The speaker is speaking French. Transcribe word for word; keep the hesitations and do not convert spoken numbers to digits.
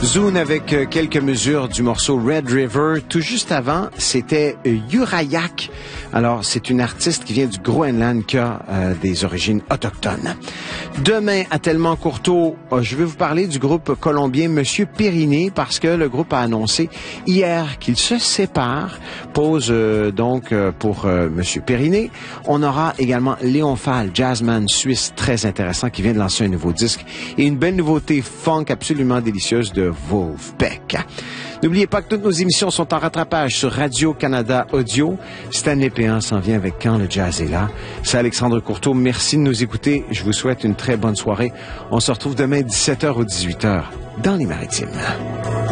Zune avec euh, quelques mesures du morceau Red River. Tout juste avant, c'était euh, Urayak. Alors, c'est une artiste qui vient du Groenland qui a euh, des origines autochtones. Demain, à Tellement Courteau, euh, je vais vous parler du groupe colombien Monsieur Periné parce que le groupe a annoncé hier qu'il se sépare. Pause euh, donc euh, pour euh, Monsieur Periné. On aura également Léon Fall, jazzman suisse très intéressant qui vient de lancer un nouveau disque et une belle nouveauté funk absolument délicieuse de Wolfpack. N'oubliez pas que toutes nos émissions sont en rattrapage sur Radio-Canada Audio. Stanley Péan s'en vient avec Quand le jazz est là. C'est Alexandre Courteau. Merci de nous écouter. Je vous souhaite une très bonne soirée. On se retrouve demain dix-sept heures ou dix-huit heures dans les Maritimes.